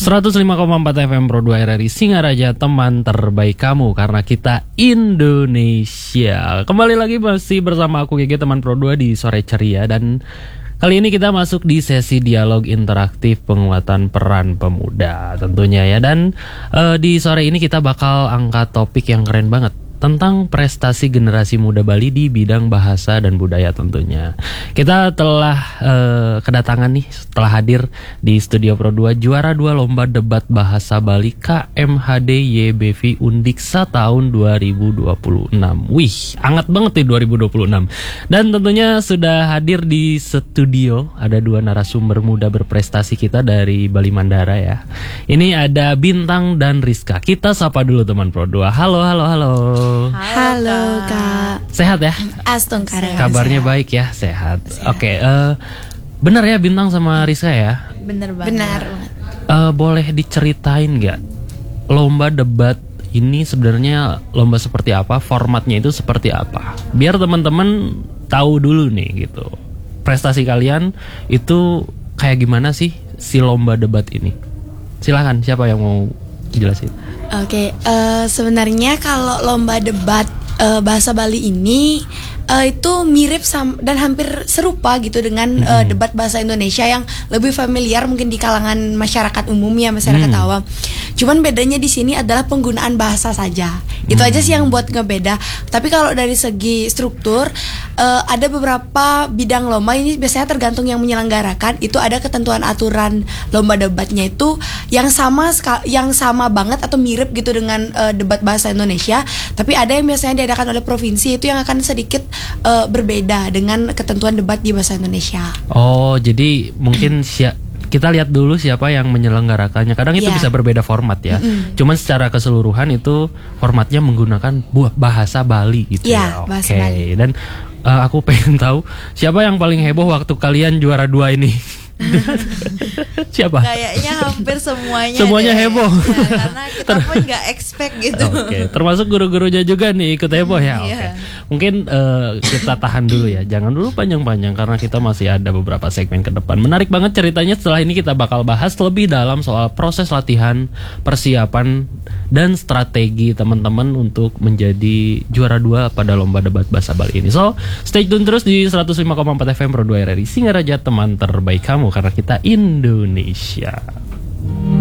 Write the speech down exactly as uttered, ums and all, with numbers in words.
seratus lima koma empat F M Pro dua R R I Singaraja, teman terbaik kamu karena kita Indonesia. Kembali lagi masih bersama aku Gege, teman Pro dua di Sore Ceria. Dan kali ini kita masuk di sesi dialog interaktif penguatan peran pemuda tentunya ya. Dan uh, di sore ini kita bakal angkat topik yang keren banget tentang prestasi generasi muda Bali di bidang bahasa dan budaya tentunya. Kita telah uh, kedatangan nih, telah hadir di studio Pro dua juara dua lomba debat bahasa Bali K M H D Y B V Undiksa tahun dua ribu dua puluh enam. Wih, hangat banget nih dua ribu dua puluh enam. Dan tentunya sudah hadir di studio ada dua narasumber muda berprestasi kita dari Bali Mandara ya. Ini ada Bintang dan Rizka. Kita sapa dulu teman Pro dua. Halo, halo, halo. Halo, Halo Kak. Sehat ya? Astungkara. Kabarnya sehat. Baik ya, sehat. sehat. Oke, okay, uh, benar ya Bintang sama Rizka ya? Benar banget. Benar. Uh, boleh diceritain nggak lomba debat ini sebenarnya lomba seperti apa? Formatnya itu seperti apa? Biar teman-teman tahu dulu nih gitu. Prestasi kalian itu kayak gimana sih si lomba debat ini? Silakan, siapa yang mau jelasin? Oke, okay, uh, sebenarnya kalau lomba debat uh, bahasa Bali ini uh, itu mirip sam- dan hampir serupa gitu dengan uh, hmm. debat bahasa Indonesia yang lebih familiar mungkin di kalangan masyarakat umum ya, masyarakat hmm. awam. Cuman bedanya di sini adalah penggunaan bahasa saja. Itu hmm. aja sih yang buat ngebeda. Tapi kalau dari segi struktur uh, ada beberapa bidang lomba ini biasanya tergantung yang menyelenggarakan. Itu ada ketentuan aturan lomba debatnya itu yang sama yang sama banget atau mirip gitu dengan uh, debat bahasa Indonesia. Tapi ada yang biasanya diadakan oleh provinsi itu yang akan sedikit uh, berbeda dengan ketentuan debat di bahasa Indonesia. Oh, jadi mungkin si- kita lihat dulu siapa yang menyelenggarakannya. Kadang itu yeah. bisa berbeda format ya. Mm-hmm. Cuman secara keseluruhan itu formatnya menggunakan buah bahasa Bali gitu yeah, ya. Oke. Okay. Dan uh, aku pengen tahu siapa yang paling heboh waktu kalian juara dua ini. Siapa? Kayaknya hampir semuanya. Semuanya deh. Heboh. Ya, karena kita pun nggak expect gitu. Oke, okay. Termasuk guru-gurunya juga nih ikut heboh ya. Oke. Okay. Mungkin uh, kita tahan dulu ya. Jangan dulu panjang-panjang karena kita masih ada beberapa segmen ke depan. Menarik banget ceritanya. Setelah ini kita bakal bahas lebih dalam soal proses latihan, persiapan dan strategi teman-teman untuk menjadi juara dua pada lomba debat bahasa Bali ini. So, stay tune terus di seratus lima koma empat F M Pro dua R R I Singaraja, teman terbaik kamu karena kita Indonesia.